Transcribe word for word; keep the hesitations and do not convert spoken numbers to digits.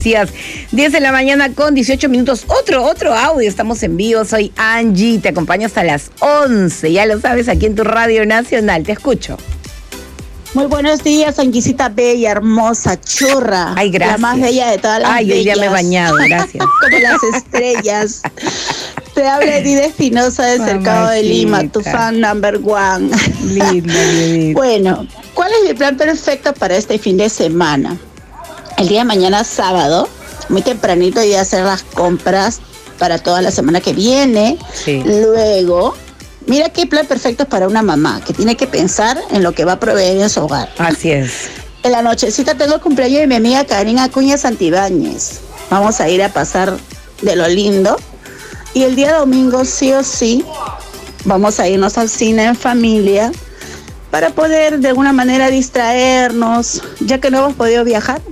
diez de la mañana con dieciocho minutos, otro, otro audio, estamos en vivo, soy Angie, te acompaño hasta las once, ya lo sabes, aquí en tu Radio Nacional, te escucho. Muy buenos días, Anguisita bella, hermosa, churra. Ay, gracias. La más bella de todas las Ay, bellas. hoy ya me he bañado, gracias. Como las estrellas. Te habla Edith Espinosa de Cercado de Lima, tu fan number one. Linda, Edith. Bueno, ¿cuál es mi plan perfecto para este fin de semana? El día de mañana, sábado, muy tempranito, voy a hacer las compras para toda la semana que viene. Sí. Luego, mira qué plan perfecto para una mamá que tiene que pensar en lo que va a proveer en su hogar. Así es. En la nochecita tengo el cumpleaños de mi amiga Karina Acuña Santibáñez. Vamos a ir a pasar de lo lindo. Y el día domingo, sí o sí, vamos a irnos al cine en familia para poder de alguna manera distraernos, ya que no hemos podido viajar.